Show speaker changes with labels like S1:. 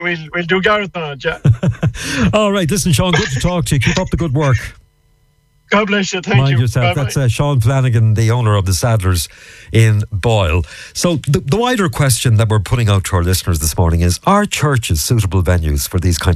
S1: we'll do Gareth on it, yeah.
S2: All right, listen, Sean, good to talk to you. Keep up the good work.
S1: God bless you. Thank
S2: Mind
S1: you.
S2: yourself.
S1: Bye-bye.
S2: That's Sean Flanagan, the owner of the Saddlers in Boyle. So the wider question that we're putting out to our listeners this morning is, are churches suitable venues for these kind of